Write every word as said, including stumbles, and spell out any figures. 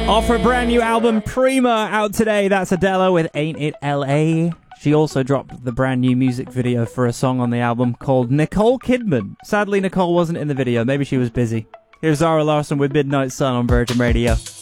Off her brand new album, Prima, out today. That's Adele with Ain't It L A. She also dropped the brand new music video for a song on the album called Nicole Kidman. Sadly, Nicole wasn't in the video. Maybe she was busy. Here's Zara Larsson with Midnight Sun on Virgin Radio.